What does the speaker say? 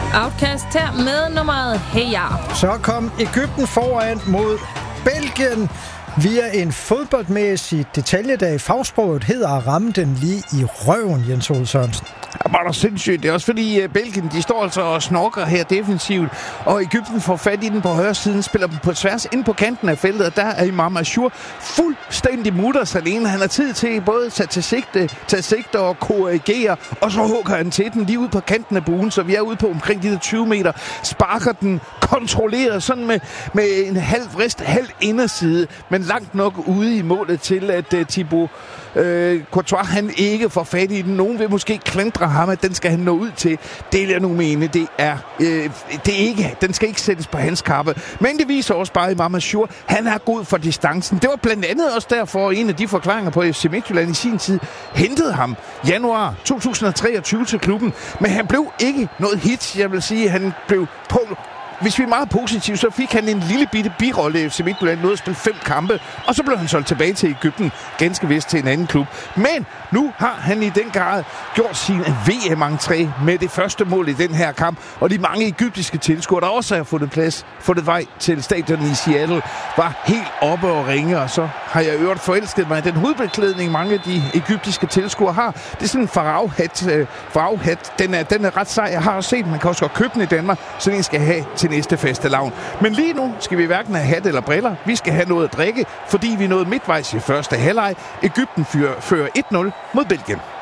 Outcast her med nummeret Hey Ya. Så kom Egypten foran mod Belgien via en fodboldmæssig detalje, der i fagsproget hedder at ramme den lige i røven, Jens Ole Sørensen. Det var da sindssygt. Det er også fordi Belgien, de står altså og snorker her defensivt, og Egypten får fat i den på højre siden, spiller dem på tværs ind på kanten af feltet, og der er Imam Ashur fuldstændig mutters alene. Han har tid til både at tage sigte og korrigere, og så hugger han til den lige ud på kanten af buen, så vi er ude på omkring de der 20 meter, sparker den kontrolleret, sådan med en halv vrist, halv inderside, men langt nok ude i målet til, at Thibaut Courtois, han ikke får fat i den. Nogen vil måske klandre ham, at den skal han nå ud til. Det vil jeg nu mene, det er ikke, den skal ikke sættes på hans kappe. Men det viser også bare Imam Ashur, han er god for distancen. Det var blandt andet også derfor, en af de forklaringer på FC Midtjylland i sin tid hentede ham januar 2023 til klubben. Men han blev ikke noget hit. Jeg vil sige, han blev på. Hvis vi er meget positive, så fik han en lille bitte birolle i FC Midtjylland, nåede at spille 5 kampe, og så blev han solgt tilbage til Egypten, ganske vist til en anden klub. Men nu har han i den grad gjort sin VM-entré med det første mål i den her kamp, og de mange egyptiske tilskuere, der også har fundet vej til stadion i Seattle, var helt oppe og ringe, og så har jeg øvrigt forelsket mig i den hovedbeklædning, mange af de egyptiske tilskuere har. Det er sådan en farvehat. Den er ret sej. Jeg har også set, man kan også godt købe den i Danmark, så den skal have til næste fastelavn. Men lige nu skal vi hverken have hat eller briller. Vi skal have noget at drikke, fordi vi nåede midtvejs i første halvleg. Egypten fører 1-0 mod Belgien.